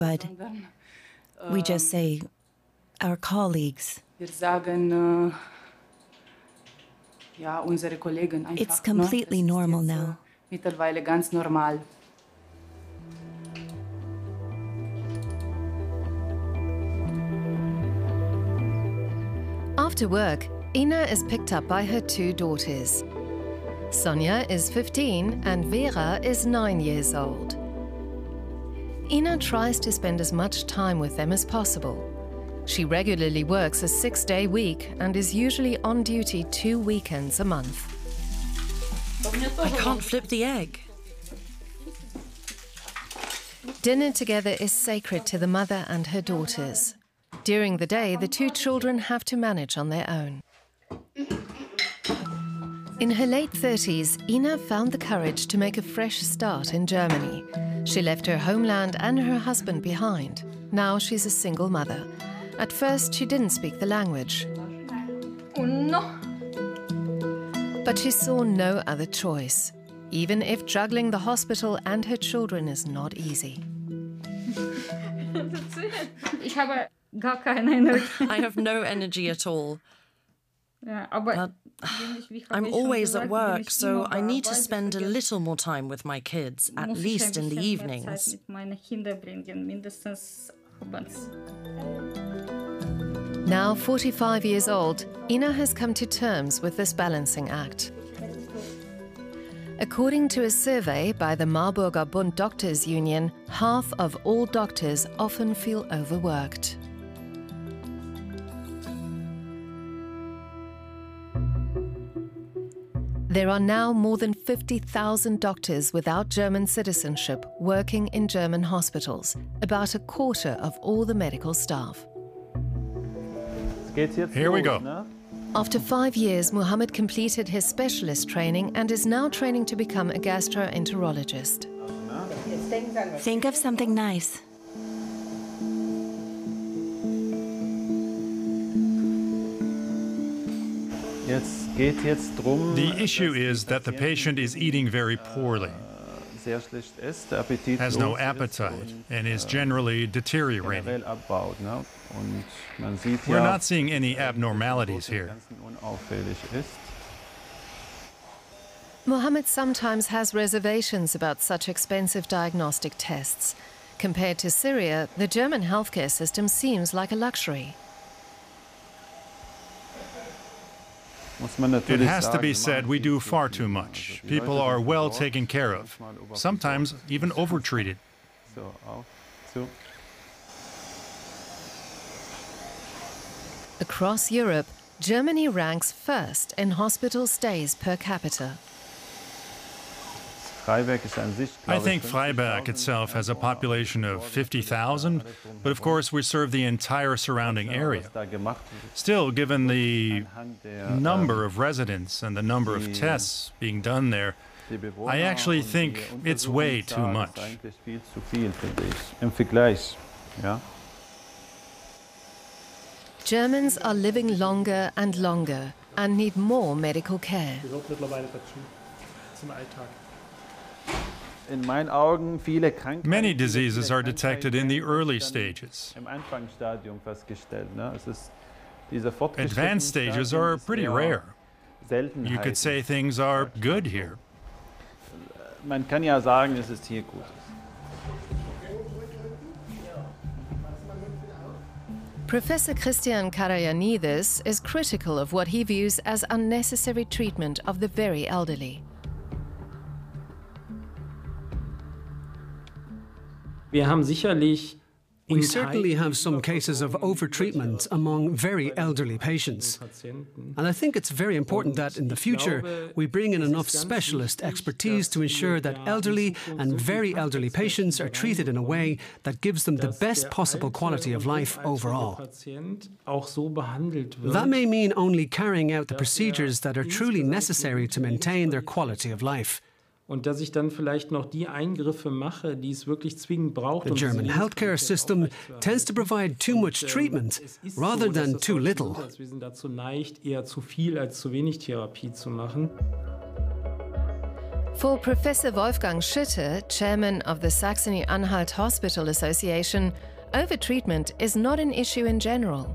but we just say our colleagues. It's completely normal now. Mittlerweile ganz normal. After work, Ina is picked up by her two daughters. Sonia is 15 and Vera is 9 years old. Ina tries to spend as much time with them as possible. She regularly works a 6-day week and is usually on duty 2 weekends a month. I can't flip the egg. Dinner together is sacred to the mother and her daughters. During the day, the two children have to manage on their own. In her late 30s, Ina found the courage to make a fresh start in Germany. She left her homeland and her husband behind. Now she's a single mother. At first, she didn't speak the language. Oh no! But she saw no other choice, even if juggling the hospital and her children is not easy. I have no energy at all. But I'm always at work, so I need to spend a little more time with my kids, at least in the evenings. Now 45 years old, Ina has come to terms with this balancing act. According to a survey by the Marburger Bund Doctors Union, half of all doctors often feel overworked. There are now more than 50,000 doctors without German citizenship working in German hospitals, about a quarter of all the medical staff. Here we go. After 5 years, Mohammed completed his specialist training and is now training to become a gastroenterologist. Think of something nice. The issue is that the patient is eating very poorly, has no appetite, and is generally deteriorating. We're not seeing any abnormalities here. Mohammed sometimes has reservations about such expensive diagnostic tests. Compared to Syria, the German healthcare system seems like a luxury. It has to be said, we do far too much. People are well taken care of, sometimes even overtreated. Across Europe, Germany ranks first in hospital stays per capita. I think Freiberg itself has a population of 50,000, but of course we serve the entire surrounding area. Still, given the number of residents and the number of tests being done there, I actually think it's way too much. Germans are living longer and longer and need more medical care. Many diseases are detected in the early stages. Advanced stages are pretty rare. You could say things are good here. Professor Christian Karayanidis is critical of what he views as unnecessary treatment of the very elderly. We certainly have some cases of overtreatment among very elderly patients. And I think it's very important that in the future we bring in enough specialist expertise to ensure that elderly and very elderly patients are treated in a way that gives them the best possible quality of life overall. That may mean only carrying out the procedures that are truly necessary to maintain their quality of life. Und dass ich dann vielleicht noch die Eingriffe mache, die es wirklich zwingend braucht. The German healthcare system tends to provide too much treatment rather than too little. Wir sind dazu neigt, eher zu viel als zu wenig Therapie zu machen. For Professor Wolfgang Schütte, chairman of the Saxony-Anhalt Hospital Association, overtreatment is not an issue in general.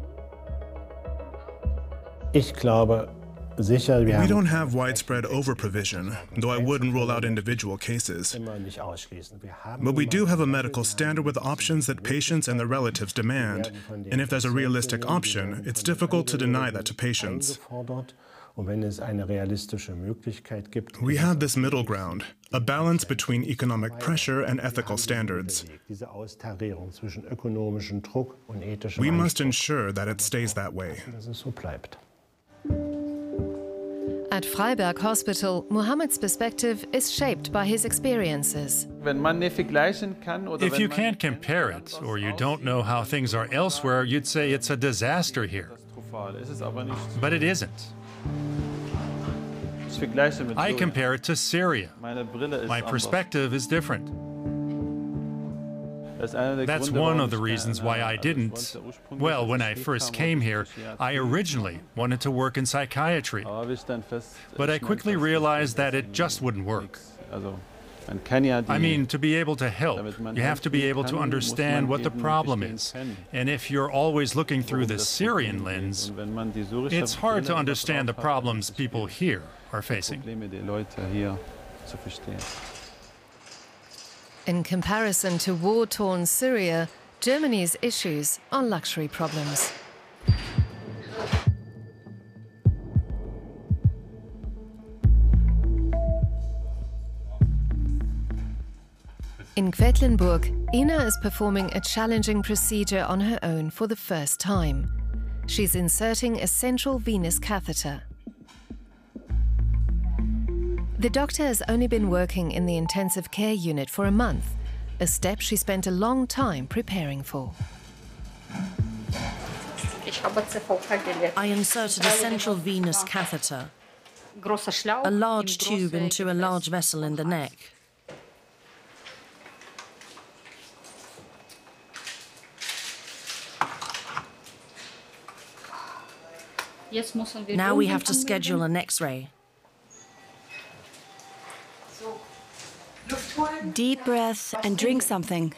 We don't have widespread overprovision, though I wouldn't rule out individual cases. But we do have a medical standard with options that patients and their relatives demand, and if there's a realistic option, it's difficult to deny that to patients. We have this middle ground, a balance between economic pressure and ethical standards. We must ensure that it stays that way. At Freiberg Hospital, Mohammed's perspective is shaped by his experiences. If you can't compare it, or you don't know how things are elsewhere, you'd say it's a disaster here. But it isn't. I compare it to Syria. My perspective is different. That's one of the reasons why I didn't. Well, when I first came here, I originally wanted to work in psychiatry. But I quickly realized that it just wouldn't work. I mean, to be able to help, you have to be able to understand what the problem is. And if you're always looking through the Syrian lens, it's hard to understand the problems people here are facing. In comparison to war-torn Syria, Germany's issues are luxury problems. In Quedlinburg, Ina is performing a challenging procedure on her own for the first time. She's inserting a central venous catheter. The doctor has only been working in the intensive care unit for a month, a step she spent a long time preparing for. I inserted a central venous catheter, a large tube into a large vessel in the neck. Now we have to schedule an X-ray. Deep breath and drink something.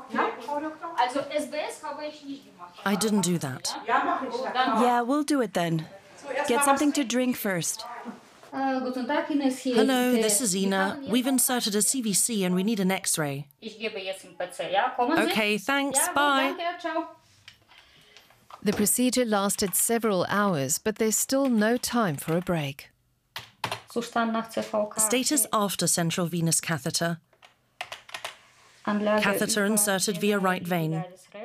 I didn't do that. Yeah, we'll do it then. Get something to drink first. Hello, this is Ina. We've inserted a CVC and we need an X-ray. Okay, thanks, bye. The procedure lasted several hours, but there's still no time for a break. Status after central venous catheter. Catheter inserted via right vein.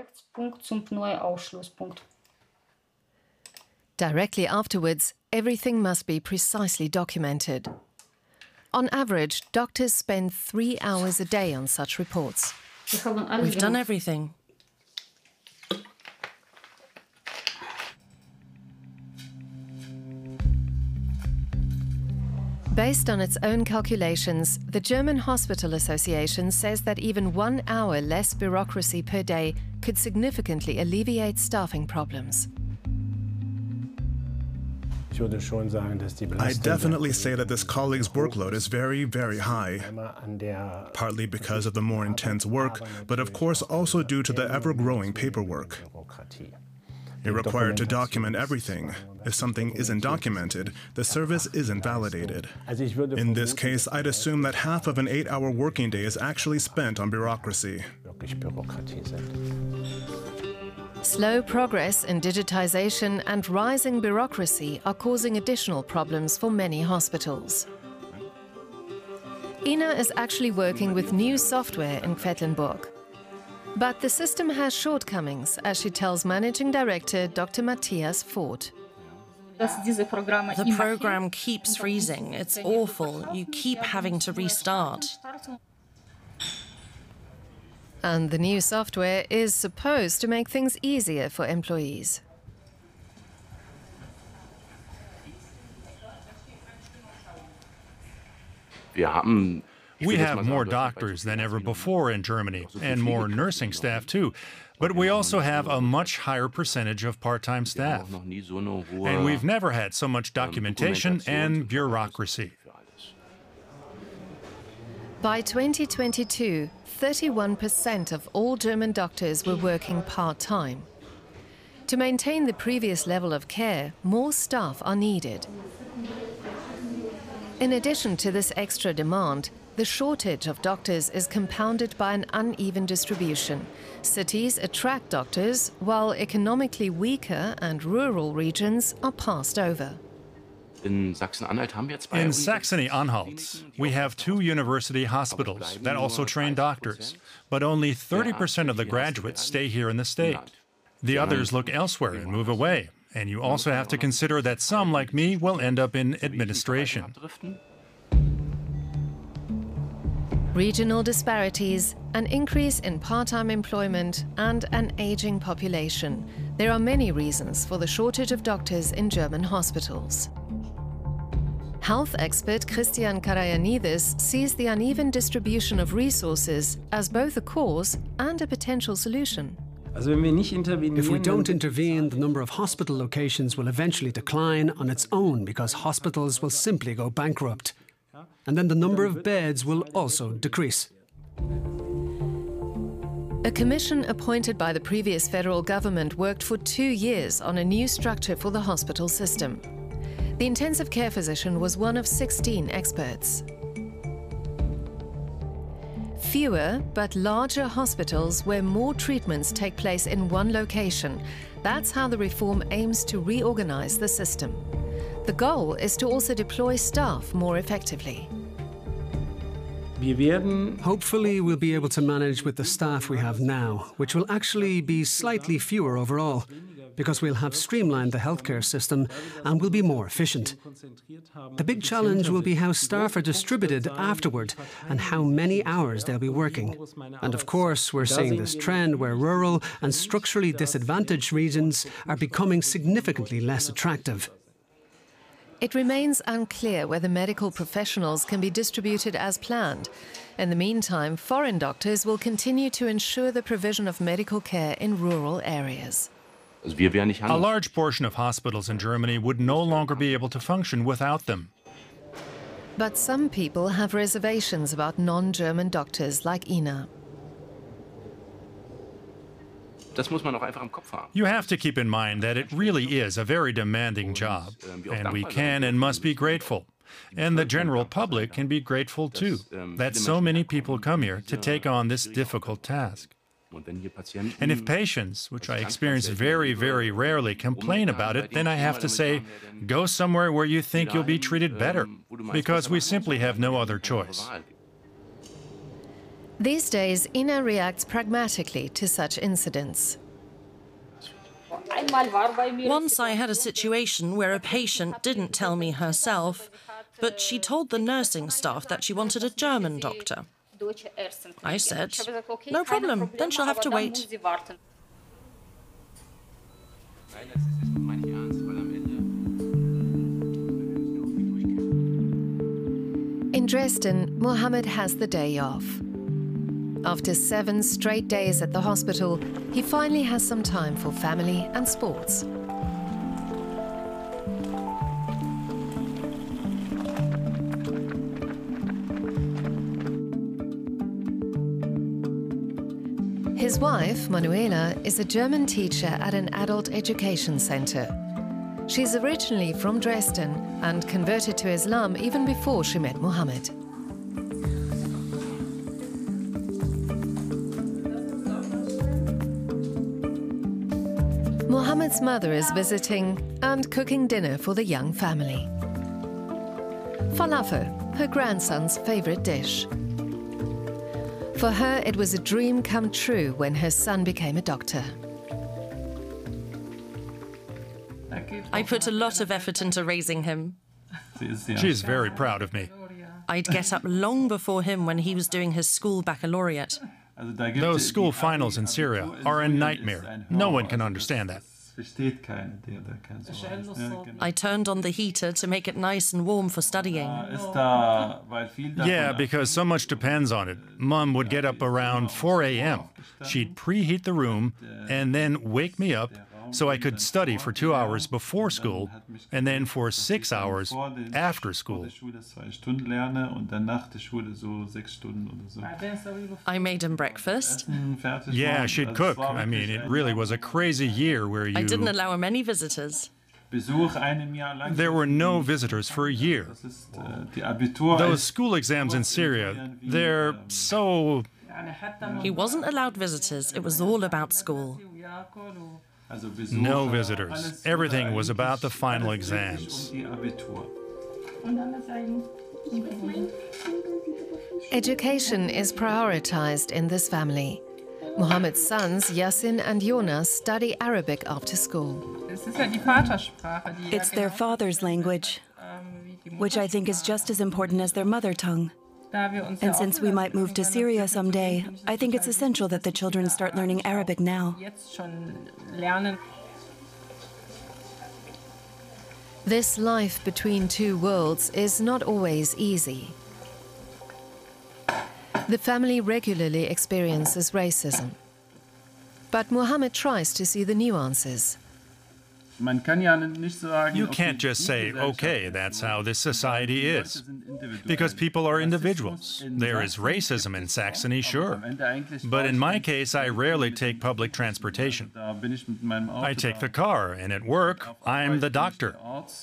Directly afterwards, everything must be precisely documented. On average, doctors spend 3 hours a day on such reports. We've done everything. Based on its own calculations, the German Hospital Association says that even 1 hour less bureaucracy per day could significantly alleviate staffing problems. I definitely say that this colleague's workload is very, very high, partly because of the more intense work, but of course also due to the ever-growing paperwork. You're required to document everything. If something isn't documented, the service isn't validated. In this case, I'd assume that half of an 8-hour working day is actually spent on bureaucracy. Slow progress in digitization and rising bureaucracy are causing additional problems for many hospitals. Ina is actually working with new software in Quedlinburg. But the system has shortcomings, as she tells Managing Director Dr. Matthias Voth. The program keeps freezing. It's awful. You keep having to restart. And the new software is supposed to make things easier for employees. We have more doctors than ever before in Germany, and more nursing staff too. But we also have a much higher percentage of part-time staff. And we've never had so much documentation and bureaucracy. By 2022, 31% of all German doctors were working part-time. To maintain the previous level of care, more staff are needed. In addition to this extra demand, the shortage of doctors is compounded by an uneven distribution. Cities attract doctors, while economically weaker and rural regions are passed over. In Saxony-Anhalt, we have 2 university hospitals that also train doctors, but only 30% of the graduates stay here in the state. The others look elsewhere and move away, and you also have to consider that some, like me, will end up in administration. Regional disparities, an increase in part-time employment, and an aging population. There are many reasons for the shortage of doctors in German hospitals. Health expert Christian Karayanidis sees the uneven distribution of resources as both a cause and a potential solution. If we don't intervene, the number of hospital locations will eventually decline on its own because hospitals will simply go bankrupt. And then the number of beds will also decrease. A commission appointed by the previous federal government worked for 2 years on a new structure for the hospital system. The intensive care physician was one of 16 experts. Fewer but larger hospitals where more treatments take place in one location. That's how the reform aims to reorganize the system. The goal is to also deploy staff more effectively. Hopefully, we'll be able to manage with the staff we have now, which will actually be slightly fewer overall, because we'll have streamlined the healthcare system and will be more efficient. The big challenge will be how staff are distributed afterward and how many hours they'll be working. And of course, we're seeing this trend where rural and structurally disadvantaged regions are becoming significantly less attractive. It remains unclear whether medical professionals can be distributed as planned. In the meantime, foreign doctors will continue to ensure the provision of medical care in rural areas. A large portion of hospitals in Germany would no longer be able to function without them. But some people have reservations about non-German doctors like Ina. You have to keep in mind that it really is a very demanding job, and we can and must be grateful. And the general public can be grateful too, that so many people come here to take on this difficult task. And if patients, which I experience very, very rarely, complain about it, then I have to say, go somewhere where you think you'll be treated better, because we simply have no other choice. These days, Ina reacts pragmatically to such incidents. Once I had a situation where a patient didn't tell me herself, but she told the nursing staff that she wanted a German doctor. I said, no problem, then she'll have to wait. In Dresden, Mohammed has the day off. After 7 straight days at the hospital, he finally has some time for family and sports. His wife, Manuela, is a German teacher at an adult education center. She's originally from Dresden and converted to Islam even before she met Mohammed. Mohammed's mother is visiting and cooking dinner for the young family. Falafel, her grandson's favorite dish. For her, it was a dream come true when her son became a doctor. I put a lot of effort into raising him. She's very proud of me. I'd get up long before him when he was doing his school baccalaureate. Those school finals in Syria are a nightmare. No one can understand that. I turned on the heater to make it nice and warm for studying. Yeah, because so much depends on it. Mom would get up around 4 a.m. She'd preheat the room and then wake me up, so I could study for 2 hours before school and then for 6 hours after school. I made him breakfast. Yeah, she'd cook. I mean, it really was a crazy year where I didn't allow him any visitors. There were no visitors for a year. Those school exams in Syria, they're so... He wasn't allowed visitors. It was all about school. No visitors. Everything was about the final exams. Education is prioritized in this family. Mohammed's sons, Yassin and Jonas, study Arabic after school. It's their father's language, which I think is just as important as their mother tongue. And since we might move to Syria someday, I think it's essential that the children start learning Arabic now. This life between two worlds is not always easy. The family regularly experiences racism. But Mohammed tries to see the nuances. You can't just say, okay, that's how this society is. Because people are individuals. There is racism in Saxony, sure. But in my case, I rarely take public transportation. I take the car, and at work, I'm the doctor.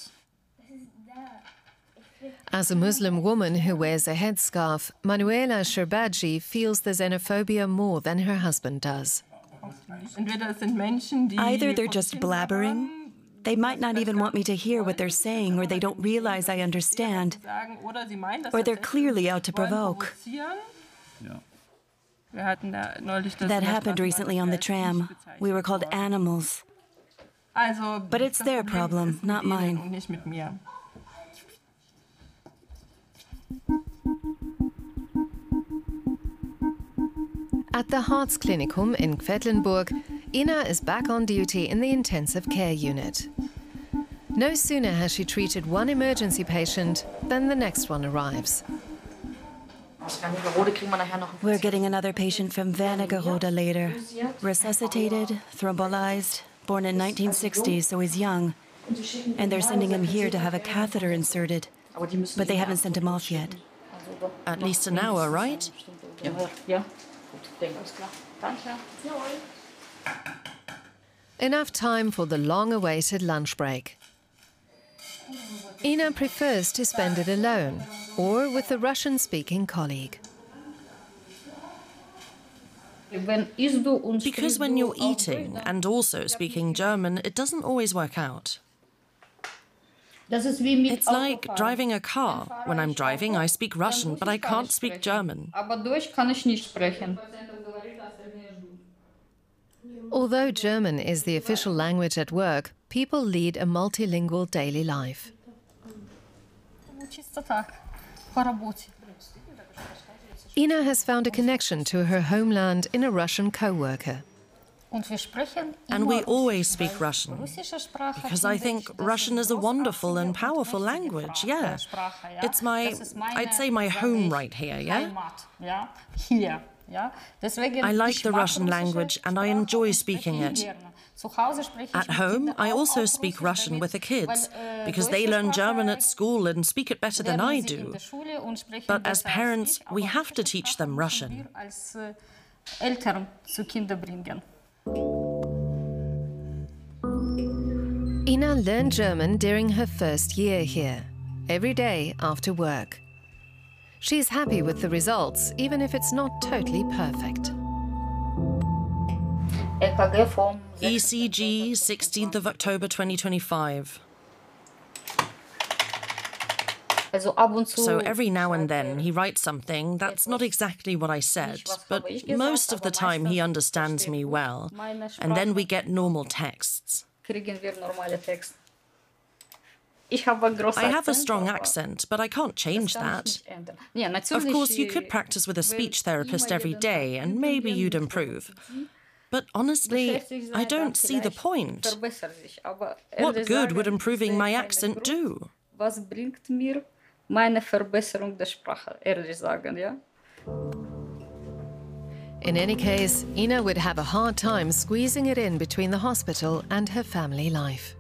As a Muslim woman who wears a headscarf, Manuela Sherbaji feels the xenophobia more than her husband does. Either they're just blabbering, they might not even want me to hear what they're saying, or they don't realize I understand, or they're clearly out to provoke. That happened recently on the tram. We were called animals. But it's their problem, not mine. At the Hartsklinikum in Quedlinburg, Ina is back on duty in the intensive care unit. No sooner has she treated one emergency patient than the next one arrives. We're getting another patient from Wernigerode later. Resuscitated, thrombolized, born in 1960, so he's young. And they're sending him here to have a catheter inserted. But they haven't sent him off yet. At least an hour, right? Enough time for the long-awaited lunch break. Ina prefers to spend it alone or with a Russian-speaking colleague. Because when you're eating and also speaking German, it doesn't always work out. It's like driving a car. When I'm driving, I speak Russian, but I can't speak German. Although German is the official language at work, people lead a multilingual daily life. Ina has found a connection to her homeland in a Russian co-worker. And we always speak Russian, because I think Russian is a wonderful and powerful language, yeah. It's I'd say my home right here, yeah? I like the Russian language and I enjoy speaking it. At home, I also speak Russian with the kids, because they learn German at school and speak it better than I do. But as parents, we have to teach them Russian. Ina learned German during her first year here, every day after work. She's happy with the results, even if it's not totally perfect. ECG, 16th of October 2025. So every now and then he writes something that's not exactly what I said, but most of the time he understands me well, and then we get normal texts. I have a strong accent, but I can't change that. Of course, you could practice with a speech therapist every day, and maybe you'd improve. But honestly, I don't see the point. What good would improving my accent do? In any case, Ina would have a hard time squeezing it in between the hospital and her family life.